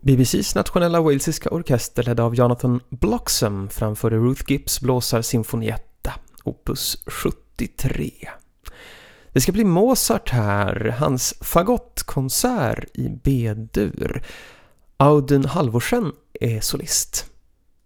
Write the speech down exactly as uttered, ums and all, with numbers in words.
B B C:s nationella walesiska orkester ledd av Jonathan Bloxham framförde Ruth Gibbs blåsarsymfonietta, opus sjuttiotre. Det ska bli Mozart här, hans fagottkonsert i B-dur. Audun Halvorsen är solist.